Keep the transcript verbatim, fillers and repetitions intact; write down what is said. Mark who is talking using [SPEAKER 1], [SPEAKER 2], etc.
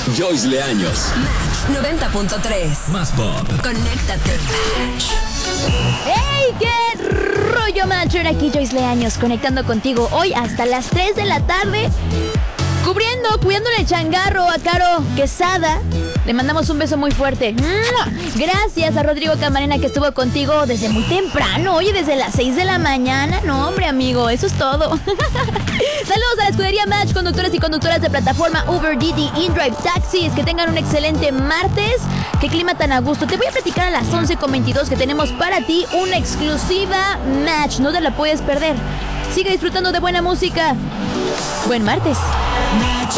[SPEAKER 1] Joyce Leaños.
[SPEAKER 2] Match noventa punto tres.
[SPEAKER 1] Más pop.
[SPEAKER 2] Conéctate.
[SPEAKER 3] ¡Hey! ¡Qué rollo, Matcher! Aquí Joyce Leaños conectando contigo hoy hasta las tres de la tarde. Cubriendo, cuidándole el changarro a Caro Quesada. Le mandamos un beso muy fuerte. Gracias a Rodrigo Camarena que estuvo contigo desde muy temprano. Oye, desde las seis de la mañana. No, hombre, amigo, eso es todo. Saludos a la escudería Match, conductores y conductoras de plataforma Uber, Didi, InDrive, Taxis. Que tengan un excelente martes. Qué clima tan a gusto. Te voy a platicar a las once con veintidós que tenemos para ti una exclusiva Match. No te la puedes perder. Sigue disfrutando de buena música. Buen martes.
[SPEAKER 2] Match